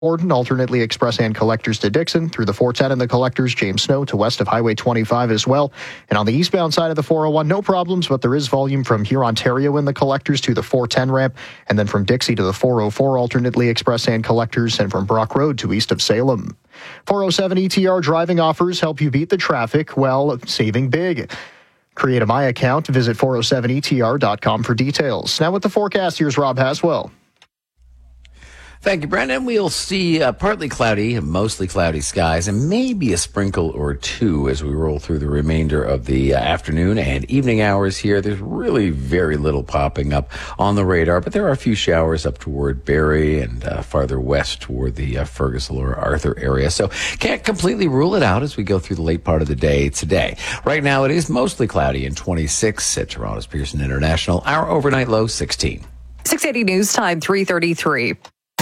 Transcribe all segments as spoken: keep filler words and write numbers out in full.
Borden, alternately express and collectors to Dixon, through the four ten and the collectors, James Snow to west of Highway twenty-five as well. And on the eastbound side of the four oh one, no problems, but there is volume from here, Ontario in the collectors to the four ten ramp, and then from Dixie to the four oh four, alternately express and collectors, and from Brock Road to east of Salem. four oh seven E T R driving offers help you beat the traffic while saving big. Create a My Account. Visit four oh seven E T R dot com for details. Now with the forecast, here's Rob Haswell. Thank you, Brendan. We'll see uh, partly cloudy, mostly cloudy skies, and maybe a sprinkle or two as we roll through the remainder of the uh, afternoon and evening hours here. There's really very little popping up on the radar, but there are a few showers up toward Barrie and uh, farther west toward the uh, Fergus or Arthur area. So can't completely rule it out as we go through the late part of the day today. Right now, it is mostly cloudy and twenty-six at Toronto's Pearson International. Our overnight low, sixteen. six eighty News Time, three thirty-three.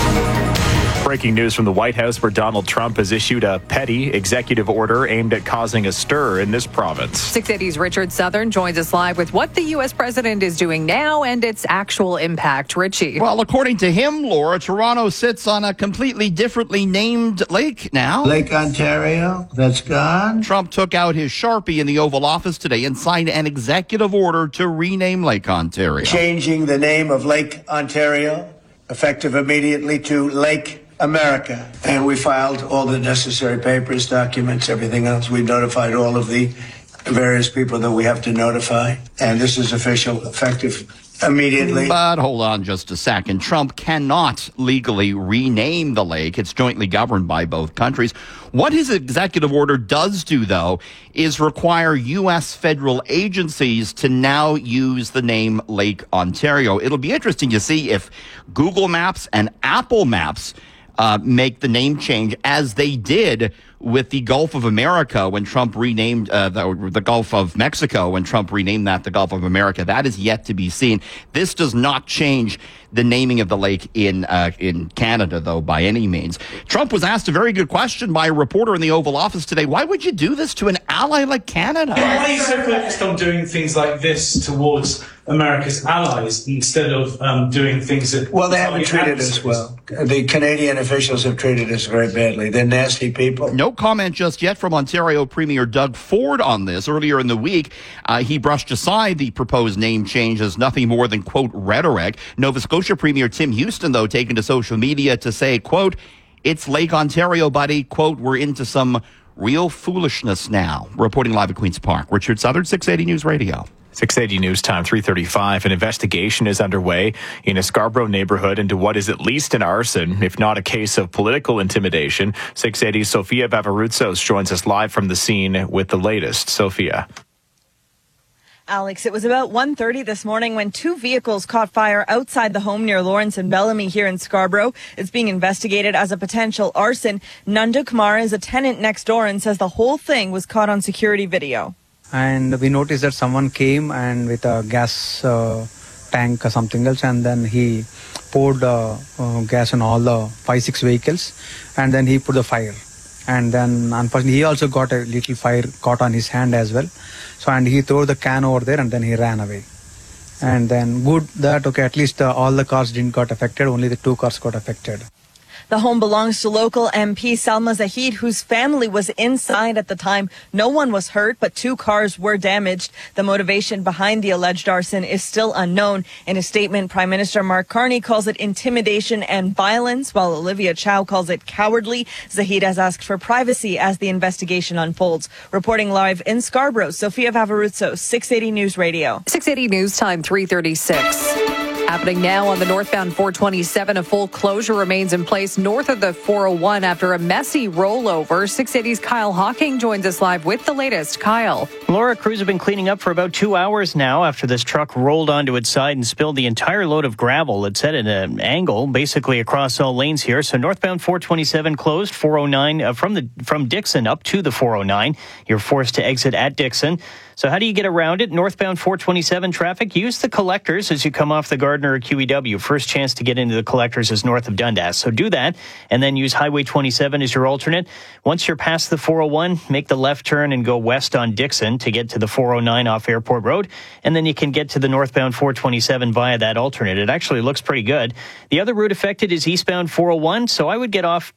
Breaking news from the White House, where Donald Trump has issued a petty executive order aimed at causing a stir in this province. six eighty's Richard Southern joins us live with what the U S president is doing now and its actual impact. Richie. Well, according to him, Laura, Toronto sits on a completely differently named lake now. Lake Ontario, that's gone. Trump took out his Sharpie in the Oval Office today and signed an executive order to rename Lake Ontario. Changing the name of Lake Ontario, effective immediately to Lake America. And we filed all the necessary papers, documents, everything else. We notified all of the various people that we have to notify. And this is official, effective immediately. But hold on just a second. Trump cannot legally rename the lake. It's jointly governed by both countries. What his executive order does do, though, is require U S federal agencies to now use the name Lake Ontario. It'll be interesting to see if Google Maps and Apple Maps Uh, make the name change, as they did with the Gulf of America when Trump renamed uh, the, the Gulf of Mexico, when Trump renamed that the Gulf of America. That is yet to be seen. This does not change the naming of the lake in uh, in Canada, though, by any means. Trump was asked a very good question by a reporter in the Oval Office today. Why would you do this to an ally like Canada? Why are you so focused on doing things like this towards America's allies instead of um, doing things that... Well, they haven't treated us well. The Canadian officials have treated us very badly. They're nasty people. No comment just yet from Ontario Premier Doug Ford on this. Earlier in the week, uh, he brushed aside the proposed name change as nothing more than, quote, rhetoric. Nova Scotia Premier Tim Houston, though, taken to social media to say, quote, it's Lake Ontario, buddy. Quote, we're into some real foolishness now. Reporting live at Queen's Park, Richard Southern, six eighty News Radio. six eighty News Time, three thirty-five. An investigation is underway in a Scarborough neighborhood into what is at least an arson, if not a case of political intimidation. six eighty's Sophia Vavarutsos joins us live from the scene with the latest. Sophia. Alex, it was about one thirty this morning when two vehicles caught fire outside the home near Lawrence and Bellamy here in Scarborough. It's being investigated as a potential arson. Nanda Kumar is a tenant next door and says the whole thing was caught on security video. And we noticed that someone came and with a gas uh, tank or something else, and then he poured uh, uh, gas on all the five, six vehicles, and then he put the fire. And then unfortunately he also got a little fire caught on his hand as well. So, and he threw the can over there and then he ran away. And then good that, okay, at least uh, all the cars didn't got affected, only the two cars got affected. The home belongs to local M P Salma Zahid, whose family was inside at the time. No one was hurt, but two cars were damaged. The motivation behind the alleged arson is still unknown. In a statement, Prime Minister Mark Carney calls it intimidation and violence, while Olivia Chow calls it cowardly. Zahid has asked for privacy as the investigation unfolds. Reporting live in Scarborough, Sophia Vavarutsos, six eighty News Radio. six eighty News Time, three thirty-six. Happening now on the northbound four twenty-seven, a full closure remains in place north of the four oh one after a messy rollover. six eighty's Kyle Hawking joins us live with the latest. Kyle. Laura, crews have been cleaning up for about two hours now after this truck rolled onto its side and spilled the entire load of gravel. It's at an angle basically across all lanes here. So northbound four twenty-seven closed, four oh nine uh, from the from Dixon up to the four oh nine. You're forced to exit at Dixon. So how do you get around it? Northbound four twenty-seven traffic, use the collectors as you come off the Garden Gardner or Q E W. First chance to get into the collectors is north of Dundas. So do that, and then use Highway twenty-seven as your alternate. Once you're past the four oh one, make the left turn and go west on Dixon to get to the four oh nine off Airport Road, and then you can get to the northbound four twenty-seven via that alternate. It actually looks pretty good. The other route affected is eastbound four oh one, so I would get off